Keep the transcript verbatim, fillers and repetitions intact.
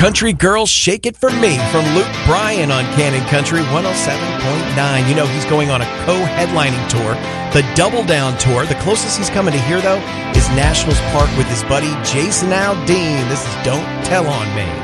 Country Girls Shake It For Me from Luke Bryan on Cannon Country one oh seven point nine. You know he's going on a co-headlining tour, the Double Down Tour. The closest he's coming to here, though, is Nationals Park with his buddy Jason Aldean. This is Don't Tell On Me.